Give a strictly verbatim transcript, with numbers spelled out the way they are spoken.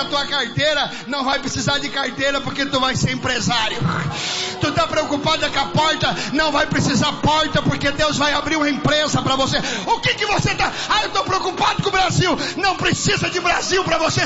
a tua carteira, não vai precisar de carteira porque tu vai ser empresário. Tu está preocupada com a porta, não vai precisar porta porque Deus vai abrir uma empresa para você. O que que você está? Ah, eu estou preocupado com o Brasil. Não precisa de Brasil para você